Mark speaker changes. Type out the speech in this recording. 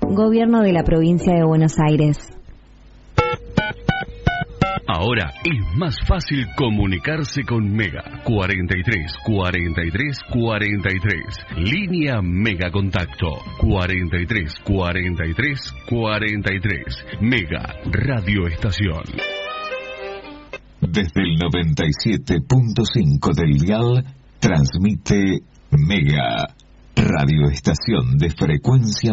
Speaker 1: Gobierno de la Provincia de Buenos Aires.
Speaker 2: Ahora es más fácil comunicarse con Mega. 43 43 43. Línea Mega Contacto. 43 43 43. Mega Radio Estación.
Speaker 3: Desde el 97.5 del dial, transmite Mega Radio Estación de frecuencia